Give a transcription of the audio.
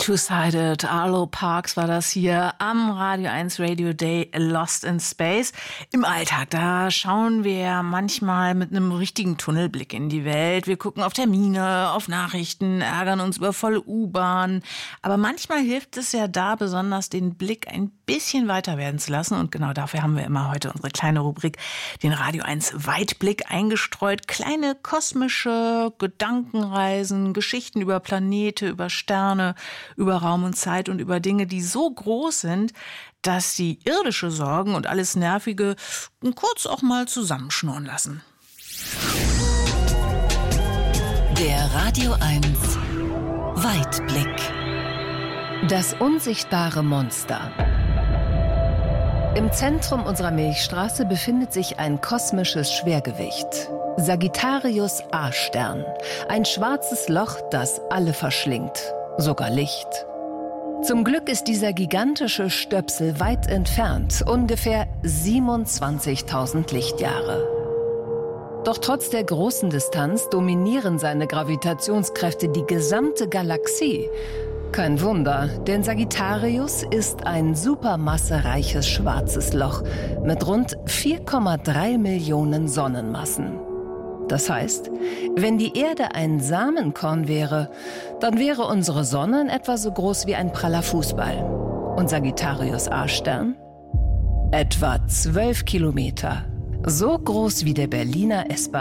Two-Sided, Arlo Parks war das hier am Radio 1 Radio Day Lost in Space. Im Alltag, da schauen wir manchmal mit einem richtigen Tunnelblick in die Welt. Wir gucken auf Termine, auf Nachrichten, ärgern uns über volle U-Bahn. Aber manchmal hilft es ja da besonders, den Blick ein bisschen weiter werden zu lassen. Und genau dafür haben wir immer heute unsere kleine Rubrik, den Radio 1 Weitblick, eingestreut. Kleine kosmische Gedankenreisen, Geschichten über Planete, über Sterne, über Raum und Zeit und über Dinge, die so groß sind, dass sie irdische Sorgen und alles Nervige kurz auch mal zusammenschnurren lassen. Der Radio 1 Weitblick. Das unsichtbare Monster. Im Zentrum unserer Milchstraße befindet sich ein kosmisches Schwergewicht. Sagittarius A-Stern. Ein schwarzes Loch, das alle verschlingt. Sogar Licht. Zum Glück ist dieser gigantische Stöpsel weit entfernt, ungefähr 27.000 Lichtjahre. Doch trotz der großen Distanz dominieren seine Gravitationskräfte die gesamte Galaxie. Kein Wunder, denn Sagittarius ist ein supermassereiches schwarzes Loch mit rund 4,3 Millionen Sonnenmassen. Das heißt, wenn die Erde ein Samenkorn wäre, dann wäre unsere Sonne in etwa so groß wie ein praller Fußball. Und Sagittarius A-Stern? Etwa 12 Kilometer. So groß wie der Berliner S-Bahn.